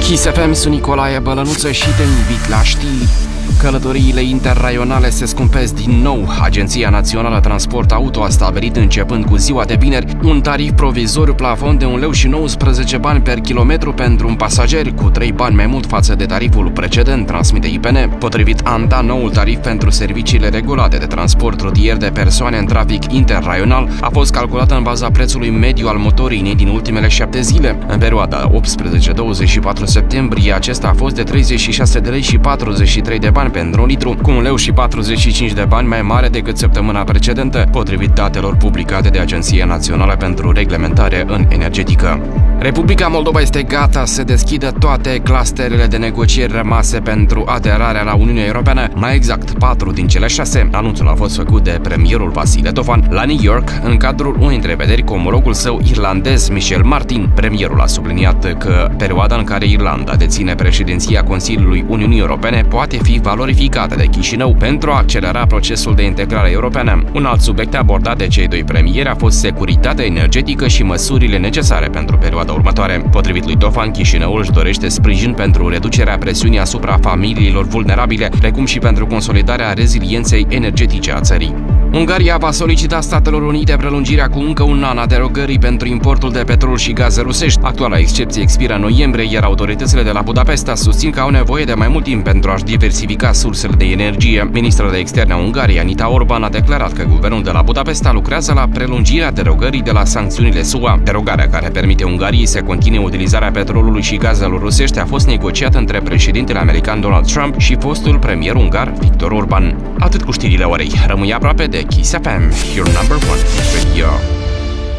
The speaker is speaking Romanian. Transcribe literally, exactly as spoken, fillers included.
Kiss F M, sunt Nicolae Bălănuță și te invit la știri. Călătoriile interraionale se scumpesc din nou. Agenția Națională Transport Auto a stabilit începând cu ziua de vineri un tarif provizoriu plafon de un leu și nouăsprezece bani per kilometru pentru un pasager, cu trei bani mai mult față de tariful precedent, transmite I P N. Potrivit A N T A, noul tarif pentru serviciile regulate de transport rutier de persoane în trafic interraional a fost calculat în baza prețului mediu al motorinei din ultimele șapte zile. În perioada optsprezece douăzeci și patru septembrie, acesta a fost de treizeci și șase de lei și patruzeci și trei de bani pentru un litru, cu un leu și patruzeci și cinci de bani mai mare decât săptămâna precedentă, potrivit datelor publicate de Agenția Națională pentru Reglementare în Energetică. Republica Moldova este gata să deschidă toate clusterele de negocieri rămase pentru aderarea la Uniunea Europeană, mai exact patru din cele șase. Anunțul a fost făcut de premierul Vasile Tofan la New York în cadrul unei întrevederi cu omologul său irlandez Michel Martin. Premierul a subliniat că perioada în care Irlanda deține președinția Consiliului Uniunii Europene poate fi valorificată de Chișinău pentru a accelera procesul de integrare europeană. Un alt subiect abordat de cei doi premieri a fost securitatea energetică și măsurile necesare pentru perioada următoare. Potrivit lui Tofan, Chișinăul își dorește sprijin pentru reducerea presiunii asupra familiilor vulnerabile, precum și pentru consolidarea rezilienței energetice a țării. Ungaria va solicita Statelor Unite prelungirea cu încă un an a derogării pentru importul de petrol și gaze rusești. Actuala excepție expiră în noiembrie, iar autoritățile de la Budapesta susțin că au nevoie de mai mult timp pentru a-și diversifica sursele de energie. Ministrul de Externe a Ungariei, Anita Orban, a declarat că guvernul de la Budapesta lucrează la prelungirea derogării de la sancțiunile S U A. Derogarea care permite Ungariei să continue utilizarea petrolului și gazelor rusești a fost negociată între președintele american Donald Trump și fostul premier ungar Viktor Orban. Atât cu știrile orei. Rămâi aproape de Kiss F M, your number one radio.